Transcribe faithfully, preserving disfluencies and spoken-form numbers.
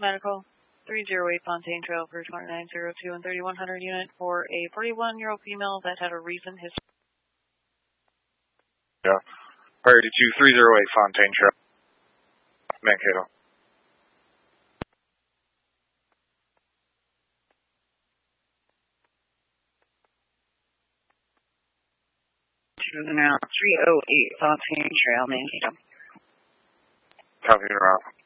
Medical, three oh eight Fontaine Trail for twenty-nine oh two and thirty-one hundred unit for a forty-one-year-old female that had a recent history. Yeah. Priority two, three oh eight Fontaine Trail. Mankato. Now, three oh eight Fontaine Trail, Mankato. Copy, route.